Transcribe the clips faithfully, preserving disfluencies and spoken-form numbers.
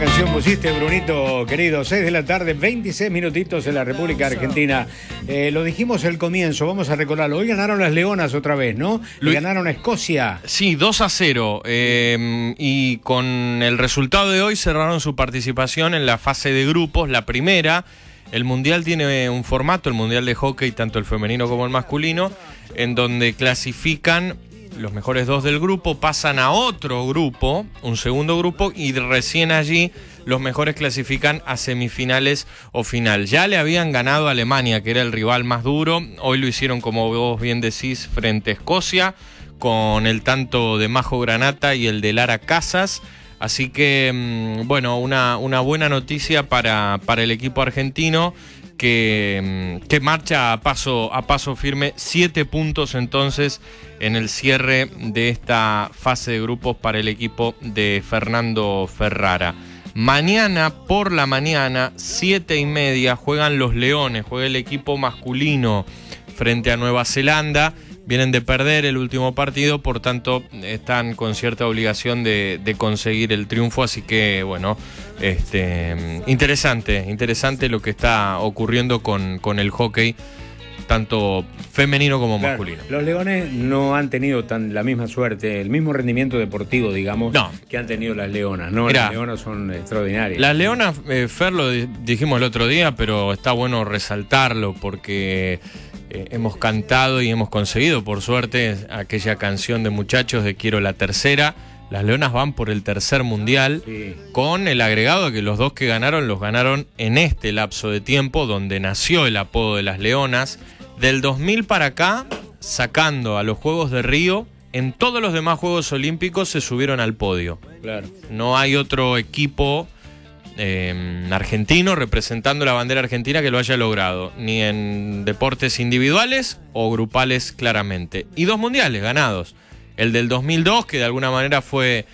Canción pusiste, Brunito, querido. seis de la tarde, veintiséis minutitos en la República Argentina. Eh, lo dijimos al comienzo, vamos a recordarlo. Hoy ganaron las Leonas otra vez, ¿no? Le ganaron a Escocia. Sí, dos a cero. Eh, y con el resultado de hoy cerraron su participación en la fase de grupos, la primera. El Mundial tiene un formato, el Mundial de Hockey, tanto el femenino como el masculino, en donde clasifican los mejores dos del grupo, pasan a otro grupo, un segundo grupo, y recién allí los mejores clasifican a semifinales o final. Ya le habían ganado a Alemania, que era el rival más duro. Hoy lo hicieron, como vos bien decís, frente a Escocia, con el tanto de Majo Granata y el de Lara Casas. Así que, bueno, una, una buena noticia para, para el equipo argentino, que, que marcha a paso, a paso firme. Siete puntos entonces en el cierre de esta fase de grupos para el equipo de Fernando Ferrara. Mañana por la mañana, siete y media, juegan los Leones, juega el equipo masculino frente a Nueva Zelanda. Vienen de perder el último partido, por tanto están con cierta obligación de, de conseguir el triunfo, así que bueno, este, interesante, interesante lo que está ocurriendo con, con el hockey, tanto femenino como claro, masculino. Los Leones no han tenido tan la misma suerte, el mismo rendimiento deportivo, digamos, no. que han tenido las Leonas. No, Mirá, las Leonas son extraordinarias. Las Leonas, eh, Fer, lo dijimos el otro día, pero está bueno resaltarlo porque Eh, hemos cantado y hemos conseguido, por suerte, aquella canción de Muchachos de Quiero la Tercera. Las Leonas van por el tercer mundial, sí, con el agregado de que los dos que ganaron los ganaron en este lapso de tiempo donde nació el apodo de las Leonas. Del dos mil para acá, sacando a los Juegos de Río, en todos los demás Juegos Olímpicos se subieron al podio. Claro. No hay otro equipo Eh, argentino representando la bandera argentina que lo haya logrado, ni en deportes individuales o grupales claramente. Y dos mundiales ganados, el del dos mil dos, que de alguna manera fue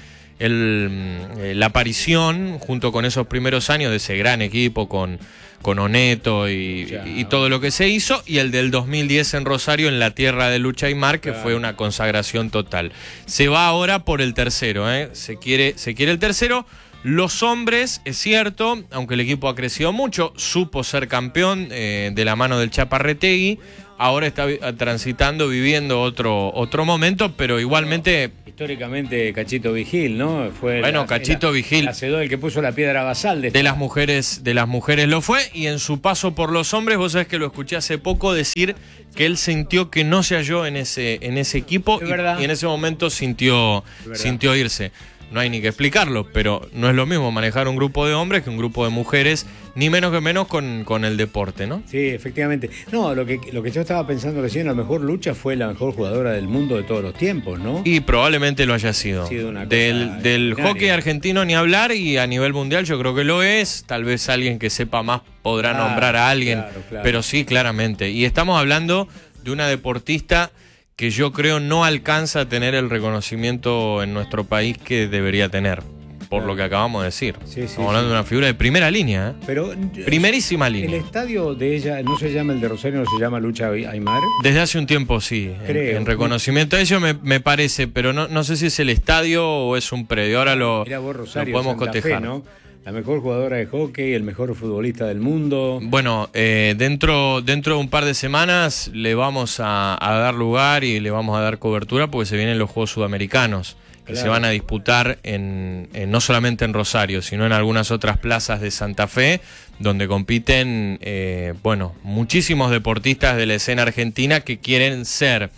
el, la aparición junto con esos primeros años de ese gran equipo con, con Oneto y, y todo lo que se hizo, y el del dos mil diez en Rosario, en la tierra de Lucha Aymar, que claro, fue una consagración total. Se va ahora por el tercero, ¿eh? se quiere, se quiere el tercero. Los hombres, es cierto, aunque el equipo ha crecido mucho, supo ser campeón eh, de la mano del Chaparretegui, ahora está transitando, viviendo otro, otro momento, pero igualmente... Pero, históricamente Cachito Vigil, ¿no? Fue bueno, la, Cachito el, Vigil. El hacedor, el que puso la piedra basal. De, de las mujeres, de las mujeres lo fue, y en su paso por los hombres, vos sabés que lo escuché hace poco decir que él sintió que no se halló en ese, en ese equipo y, y en ese momento sintió, sintió irse. No hay ni que explicarlo, pero no es lo mismo manejar un grupo de hombres que un grupo de mujeres, ni menos que menos con, con el deporte, ¿no? Sí, efectivamente. No, lo que, lo que yo estaba pensando recién, a lo mejor Lucha fue la mejor jugadora del mundo de todos los tiempos, ¿no? Y probablemente lo haya sido. Ha sido una cosa del del hockey argentino ni hablar, y a nivel mundial yo creo que lo es. Tal vez alguien que sepa más podrá claro, nombrar a alguien, claro, claro. pero sí, claramente. Y estamos hablando de una deportista que yo creo no alcanza a tener el reconocimiento en nuestro país que debería tener, por claro. lo que acabamos de decir. Sí, sí, Estamos hablando sí. de una figura de primera línea, ¿eh? Pero, primerísima línea. ¿El estadio de ella no se llama el de Rosario, no se llama Lucha Aymar? Desde hace un tiempo sí, creo. En, en reconocimiento a ello me, me parece, pero no, no sé si es el estadio o es un predio. Ahora lo, Mira vos, Rosario, lo podemos Santa cotejar. Fe, ¿no? La mejor jugadora de hockey, el mejor futbolista del mundo. Bueno, eh, dentro, dentro de un par de semanas le vamos a, a dar lugar y le vamos a dar cobertura porque se vienen los Juegos Sudamericanos, que claro. se van a disputar en, en, no solamente en Rosario, sino en algunas otras plazas de Santa Fe, donde compiten eh, bueno, muchísimos deportistas de la escena argentina que quieren ser.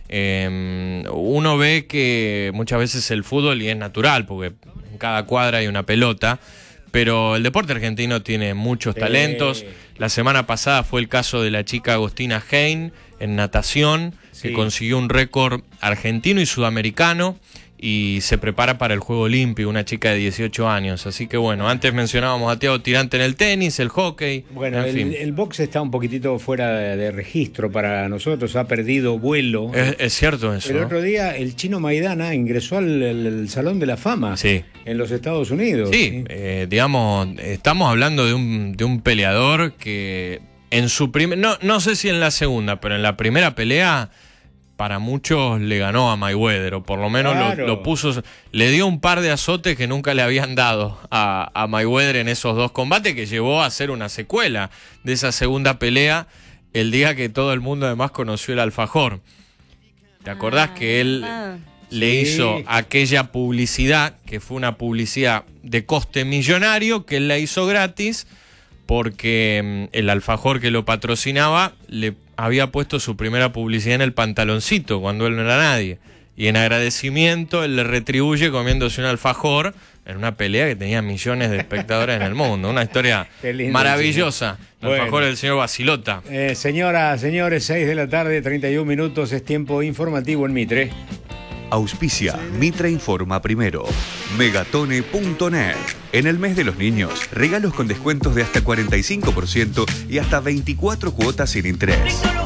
Eh, uno ve que muchas veces el fútbol, y es natural, porque en cada cuadra hay una pelota, pero el deporte argentino tiene muchos sí. talentos. La semana pasada fue el caso de la chica Agostina Hein en natación, sí. que consiguió un récord argentino y sudamericano y se prepara para el Juego Olímpico, una chica de dieciocho años. Así que bueno, antes mencionábamos a Thiago Tirante en el tenis, el hockey. Bueno, en el, fin. el box está un poquitito fuera de, de registro para nosotros, ha perdido vuelo. Es, es cierto eso. El otro día el chino Maidana ingresó al el, el Salón de la Fama sí. en los Estados Unidos. Sí, ¿sí? Eh, digamos, estamos hablando de un, de un peleador que en su primer, no, no sé si en la segunda, pero en la primera pelea para muchos le ganó a Mayweather, o por lo menos Claro. lo, lo puso, le dio un par de azotes que nunca le habían dado a, a Mayweather en esos dos combates, que llevó a hacer una secuela de esa segunda pelea el día que todo el mundo además conoció el alfajor. ¿Te acordás Ah, que él ah. le Sí. hizo aquella publicidad, que fue una publicidad de coste millonario, que él la hizo gratis porque mm, el alfajor que lo patrocinaba le había puesto su primera publicidad en el pantaloncito cuando él no era nadie? Y en agradecimiento él le retribuye comiéndose un alfajor en una pelea que tenía millones de espectadores en el mundo. Una historia Qué lindo, maravillosa. El Bueno. alfajor del señor Basilota. Eh, señoras, señores, seis de la tarde, treinta y un minutos, es tiempo informativo en Mitre. Auspicia Mitre Informa Primero. Megatone punto net. En el mes de los niños, regalos con descuentos de hasta cuarenta y cinco por ciento y hasta veinticuatro cuotas sin interés.